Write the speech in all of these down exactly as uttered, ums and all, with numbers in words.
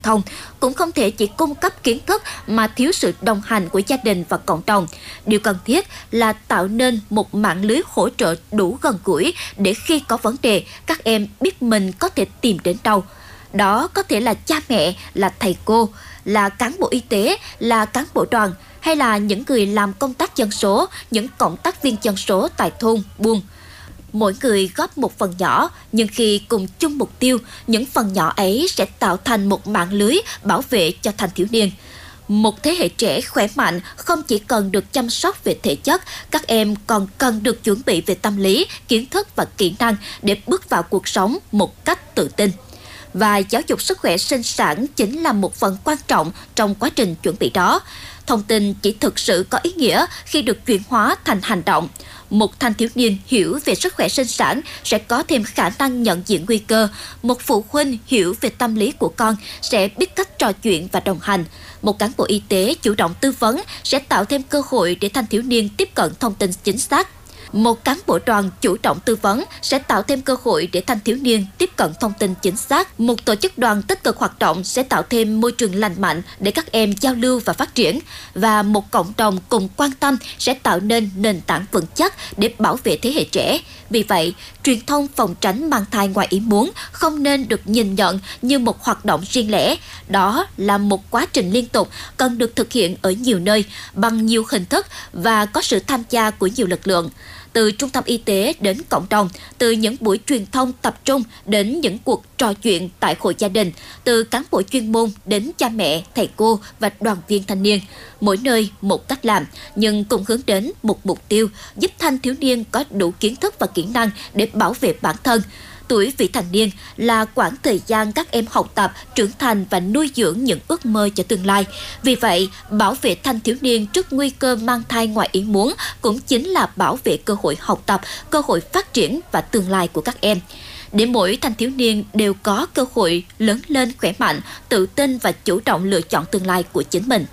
thông cũng không thể chỉ cung cấp kiến thức mà thiếu sự đồng hành của gia đình và cộng đồng. Điều cần thiết là tạo nên một mạng lưới hỗ trợ đủ gần gũi để khi có vấn đề, các em biết mình có thể tìm đến đâu. Đó có thể là cha mẹ, là thầy cô, là cán bộ y tế, là cán bộ đoàn, hay là những người làm công tác dân số, những cộng tác viên dân số tại thôn, buôn. Mỗi người góp một phần nhỏ, nhưng khi cùng chung mục tiêu, những phần nhỏ ấy sẽ tạo thành một mạng lưới bảo vệ cho thanh thiếu niên. Một thế hệ trẻ khỏe mạnh không chỉ cần được chăm sóc về thể chất, các em còn cần được chuẩn bị về tâm lý, kiến thức và kỹ năng để bước vào cuộc sống một cách tự tin. Và giáo dục sức khỏe sinh sản chính là một phần quan trọng trong quá trình chuẩn bị đó. Thông tin chỉ thực sự có ý nghĩa khi được chuyển hóa thành hành động. Một thanh thiếu niên hiểu về sức khỏe sinh sản sẽ có thêm khả năng nhận diện nguy cơ. Một phụ huynh hiểu về tâm lý của con sẽ biết cách trò chuyện và đồng hành. Một cán bộ y tế chủ động tư vấn sẽ tạo thêm cơ hội để thanh thiếu niên tiếp cận thông tin chính xác. Một cán bộ đoàn chủ động tư vấn sẽ tạo thêm cơ hội để thanh thiếu niên tiếp cận thông tin chính xác. Một tổ chức đoàn tích cực hoạt động sẽ tạo thêm môi trường lành mạnh để các em giao lưu và phát triển. Và một cộng đồng cùng quan tâm sẽ tạo nên nền tảng vững chắc để bảo vệ thế hệ trẻ. Vì vậy, truyền thông phòng tránh mang thai ngoài ý muốn không nên được nhìn nhận như một hoạt động riêng lẻ. Đó là một quá trình liên tục cần được thực hiện ở nhiều nơi, bằng nhiều hình thức và có sự tham gia của nhiều lực lượng. Từ trung tâm y tế đến cộng đồng, từ những buổi truyền thông tập trung đến những cuộc trò chuyện tại hội gia đình, từ cán bộ chuyên môn đến cha mẹ, thầy cô và đoàn viên thanh niên. Mỗi nơi một cách làm, nhưng cùng hướng đến một mục tiêu giúp thanh thiếu niên có đủ kiến thức và kỹ năng để bảo vệ bản thân. Tuổi vị thành niên là quãng thời gian các em học tập, trưởng thành và nuôi dưỡng những ước mơ cho tương lai. Vì vậy, bảo vệ thanh thiếu niên trước nguy cơ mang thai ngoài ý muốn cũng chính là bảo vệ cơ hội học tập, cơ hội phát triển và tương lai của các em. Để mỗi thanh thiếu niên đều có cơ hội lớn lên khỏe mạnh, tự tin và chủ động lựa chọn tương lai của chính mình.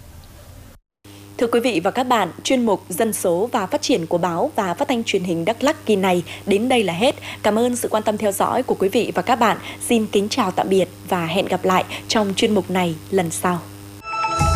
Thưa quý vị và các bạn, chuyên mục Dân số và Phát triển của báo và Phát thanh Truyền hình Đắk Lắk kỳ này đến đây là hết. Cảm ơn sự quan tâm theo dõi của quý vị và các bạn. Xin kính chào tạm biệt và hẹn gặp lại trong chuyên mục này lần sau.